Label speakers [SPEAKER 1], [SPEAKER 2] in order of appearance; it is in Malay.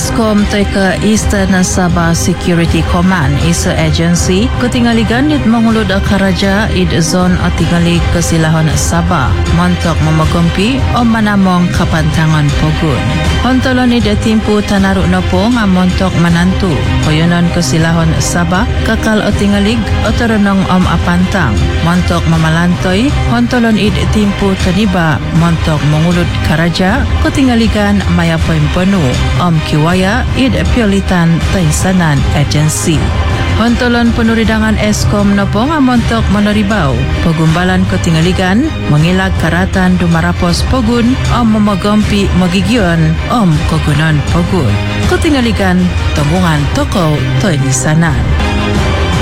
[SPEAKER 1] ESCOM toy ke Eastern Sabah Security Command isa agency ketinggaligan dit mengulud karaja id zon tingali kesilahon Sabah montok memagompi o manamong kapantangan pogun. Hontolon id timpu tanaruk nopo nga montok manantu koyonon kesilahon Sabah kakal o tingalig o terunong apantang montok mamalantoy hontolon id timpu taniba montok mengulud karaja ketinggaligan maya poin penuh kiwaya id piolitan taisanan agensi. Hontolon penuridangan ESCOM nopo nga montok meneribau pegumbalan ketinggaligan mengilag karatan dumarapos pogun memagompi magigion kogunan pogun ketinggaligan tembungan toko toinisanan.